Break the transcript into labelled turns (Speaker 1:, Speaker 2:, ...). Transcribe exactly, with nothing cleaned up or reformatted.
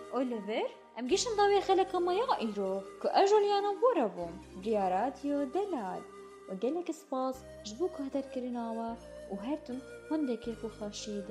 Speaker 1: اوليفر ام گیشن داوی خلک مایا ایرو که اجولیانا بورا بوم بریا رادیو دلال و گلک سپاس جبو که هدر کرناوا و هرتون هنده که خو خاشید